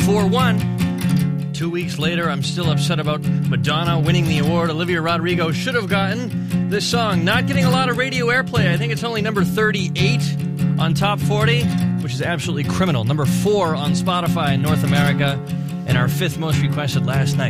4-1. 2 weeks later, I'm still upset about Madonna winning the award Olivia Rodrigo should have gotten. This song not getting a lot of radio airplay. I think it's only number 38 on Top 40, which is absolutely criminal. Number 4 on Spotify in North America, and our 5th most requested last night.